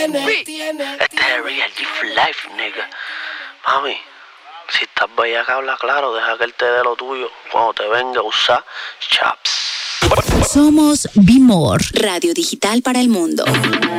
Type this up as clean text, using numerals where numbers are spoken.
Este es el Real G for Life, nigga. Mami, si estás bella que habla claro, deja que él te dé lo tuyo. Cuando te venga a usar chaps. Somos Be More, radio digital para el mundo.